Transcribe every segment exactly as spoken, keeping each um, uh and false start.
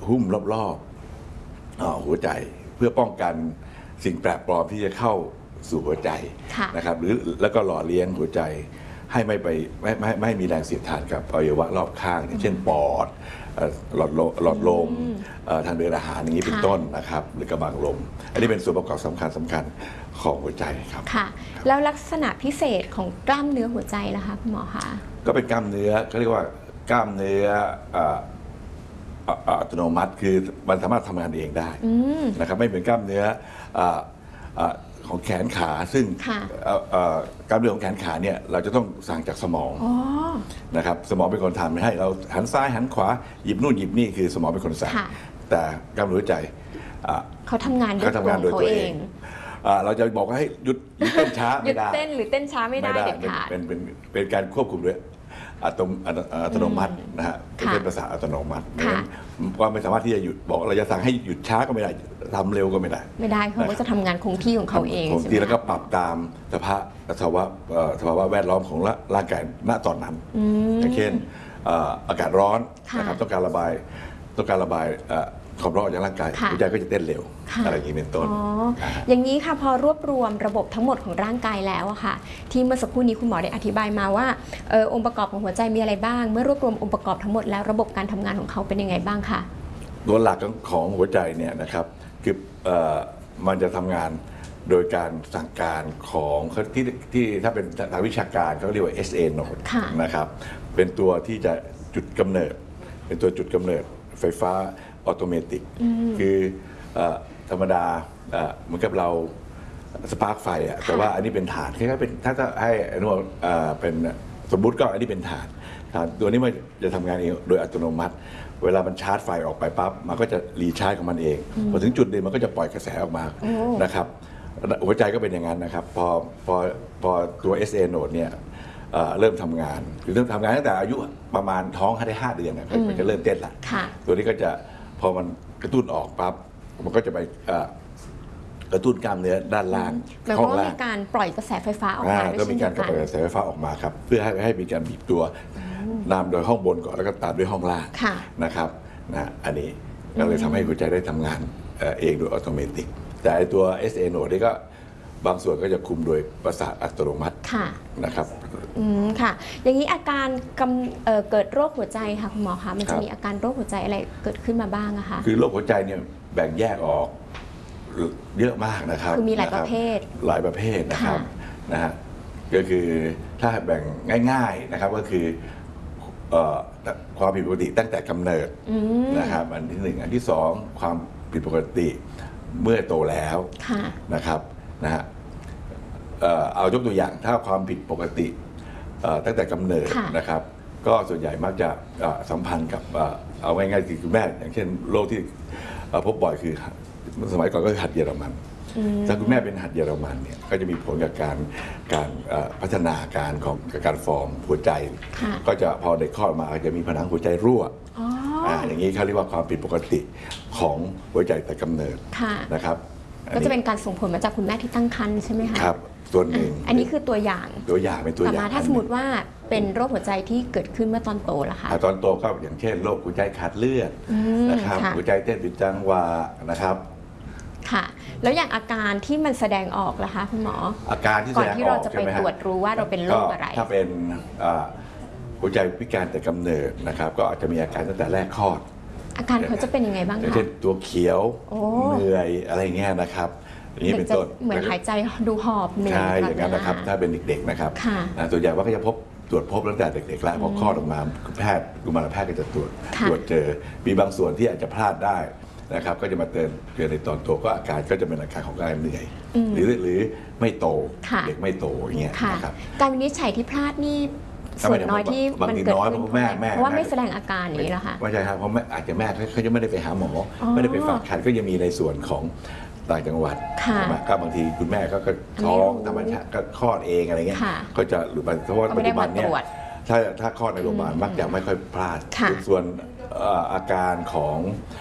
หุ้มรอบๆหัวใจเพื่อป้องกันสิ่งแปลกปลอมที่จะเข้าสู่หัวใจนะครับหรือแล้วก็หล่อเลี้ยงหัวใจให้ไม่ไปไม่ไม่ไม่มีแรงเสียดทานกับอวัยวะรอบข้างอย่างเช่นปอดหลอดหลอดลมทางเดินอาหารอย่างนี้เป็นต้นนะครับหรือกระบังลมอันนี้เป็นส่วนประกอบสำคัญสำคัญของหัวใจครับค่ะแล้วลักษณะพิเศษของกล้ามเนื้อหัวใจล่ะคะคุณหมอคะก็เป็นกล้ามเนื้อเขาเรียกว่ากล้ามเนื้ออัตโนมัติคือมันสามารถทำงานเองได้นะครับไม่เหมือนกล้ามเนื้อของแขนขาซึ่งกล้ามเนื้อของแขนขาเนี่ยเราจะต้องสั่งจากสมองนะครับสมองเป็นคนทำให้เราหันซ้ายหันขวาหยิบนู่นหยิบนี่คือสมองเป็นคนสั่งแต่กล้ามเนื้อหัวใจเขาทำงานด้วยตัวเองเราจะบอกว่าให้หยุดเต้นช้าไม่ได้หยุดเต้นหรือเต้นช้าไม่ได้เด็ดขาดเป็นเป็นเป็นการควบคุมด้วยอัตโนมัตินะฮะเป็นภาษาอัตโนมัติว่าไม่สามารถที่จะหยุดบอกเราจะสั่งให้หยุดช้าก็ไม่ได้ทำเร็วก็ไม่ได้ไม่ได้เขาก็จะทำงานคงที่ของเขาเองคงที่แล้วก็ปรับตามสภาพสภาวะสภาวะแวดล้อมของร่างกายณตอนนั้นอย่างเช่นอากาศร้อนนะครับต้องการระบายต้องการระบายความร้อนจากร่างกายหัวใจก็จะเต้นเร็วอะไรอย่างนี้เป็นต้นอย่างนี้ค่ะพอรวบรวมระบบทั้งหมดของร่างกายแล้วอะค่ะที่เมื่อสักครู่นี้คุณหมอได้อธิบายมาว่าออองค์ประกอบของหัวใจมีอะไรบ้างเมื่อรวบรวมองค์ประกอบทั้งหมดแล้วระบบการทำงานของเขาเป็นยังไงบ้างคะตัวหลักของหัวใจเนี่ยนะครับคือมันจะทำงานโดยการสั่งการของที่ที่ถ้าเป็นทางวิชาการเขาเรียกว่า เอส เอ node นะครับเป็นตัวที่จะจุดกำเนิดเป็นตัวจุดกำเนิดไฟฟ้าออโตเมติกคือธรรมดาเหมือนกับเราสปาร์กไฟอะแต่ว่าอันนี้เป็นฐานแค่เป็นถ้าจะให้อนุเป็นสมมุติก็อันนี้เป็นฐานฐานตัวนี้มันจะทำงานเองโดยอัตโนมัติเวลามันชาร์จไฟออกไปปั๊บมันก็จะรีชาร์จของมันเองพอถึงจุดหนึ่งมันก็จะปล่อยกระแสออกมานะครับหัวใจก็เป็นอย่างนั้นนะครับพอพอพอตัว เอส เอ node เนี่ยเริ่มทำงานหรือเริ่มทำงานตั้งแต่อายุประมาณท้องได้ห้าเดือนนะมันจะเริ่มเต้นละตัวนี้ก็จะพอมันกระตุ้นออกปั๊บมันก็จะไปกระตุ้นกล้ามเนื้อด้านล่างห้องล่างมีการปล่อยกระแสไฟฟ้าออกมาก็มีการปล่อยกระแสไฟฟ้าออกมาครับเพื่อให้ให้มีการบีบตัวนำโดยห้องบนก่อนแล้วก็ตามด้วยห้องล่างนะครับนะอันนี้ก็เลยทำให้หัวใจได้ทำงานเองโดยอัตโนมัติแต่ตัว เอส เอ node นี่ก็บางส่วนก็จะคุมโดยประสาทอัตโนมัตินะครับอืมค่ะอย่างนี้อาการกำเอ่อเกิดโรคหัวใจค่ะคุณหมอคะมันจะมีอาการโรคหัวใจอะไรเกิดขึ้นมาบ้างอะคะคือโรคหัวใจเนี่ยแบ่งแยกออกเยอะมากนะครับคือมีหลายประเภทหลายประเภทนะครับนะฮะก็คือถ้าแบ่งง่ายๆนะครับก็คือความผิดปกติตั้งแต่กำเนิดนะครับอันที่หนึ่งอันที่สองความผิดปกติเมื่อโตแล้วนะครับนะฮะเอายกตัวอย่างถ้าความผิดปกติตั้งแต่กำเนิดนะครับก็ส่วนใหญ่มักจะสัมพันธ์กับเอาง่ายๆคือคุณแม่อย่างเช่นโรคที่พบบ่อยคือสมัยก่อนก็คือหัดเยอรมันถ้าคุณแม่เป็นหัดเยอรมันเนี่ยก็จะมีผลกับการการพัฒนาการของการฟอร์มหัวใจก็จะพอเด็กคลอดมาจะมีผนังหัวใจรั่วอย่างนี้เขาเรียกว่าความผิดปกติของหัวใจแต่กำเนิดนะครับก็จะเป็นการส่งผลมาจากคุณแม่ที่ตั้งครรภ์ใช่ไหมคะครับส่วนหนึ่งอันนี้คือตัวอย่างตัวอย่างเป็นตัวอย่างแต่มาถ้าสมมติว่าเป็นโรคหัวใจที่เกิดขึ้นเมื่อตอนโตล่ะคะตอนโตก็อย่างเช่นโรคหัวใจขาดเลือดนะครับหัวใจเต้นผิดจังหวะนะครับค่ะแล้วอย่างอาการที่มันแสดงออกล่ะคะคุณหมออาการที่แสดงออกก่อนที่เราจะไปตรวจรู้ว่าเราเป็นโรคอะไรถ้าเป็นหัวใจพิการแต่กำเนิดนะครับก็อาจจะมีอาการตั้งแต่แรกคลอดอาการเขาจะเป็นยังไงบ้างคะเช่นตัวเขียวเหนื่อยอะไรเงี้ยนะครับอย่างนี้เป็นต้นเหมือนหายใจดูหอบเหนื่อยใช่อย่างนั้นนะครับถ้าเป็นเด็กๆนะครับส่วนใหญ่ว่าก็จะพบตรวจพบตั้งแต่เด็กๆแล้วพอคลอดออกมาแพทย์กุมารแพทย์ก็จะตรวจตรวจเจอมีบางส่วนที่อาจจะพลาดได้นะครับก็จะมาเตือนเตือนในตอนโตก็อาการก็จะเป็นอาการของการเหนื่อยหรือหรือไม่โตเด็กไม่โตอย่างเงี้ยนะครับการวินิจฉัยที่พลาดนี่ส่วนน้อยที่มันเกิดขึ้นเพราะว่าไม่แสดงอาการนี้แล้วค่ะไม่ใช่ครับเพราะอาจจะแม่เขาจะไม่ได้ไปหาหมอไม่ได้ไปฝากคันก็ยังมีในส่วนของต่างจังหวัดก็บางทีคุณแม่ก็ท้องธรรมชาติก็คลอดเองอะไรเงี้ยก็จะหรือเพราะว่าปัจจุบันเนี่ยถ้าถ้าคลอดในโรงพยาบาลมักจะไม่ค่อยพลาดส่วนอาการของ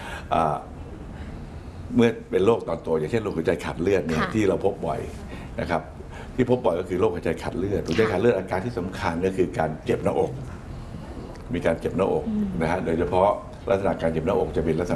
เมื่อเป็นโรคตอนโตอย่างเช่นโรคหัวใจขาดเลือดเนี่ยที่เราพบบ่อยนะครับที่พบบ่อยก็คือโรคหัวใจขาดเลือดหัวใจขาดเลือดอาการที่สำคัญก็คือการเจ็บหน้าอกมีการเจ็บหน้าอกนะฮะโดยเฉพาะลักษณะการเจ็บหน้าอกจะเป็นลักษณะ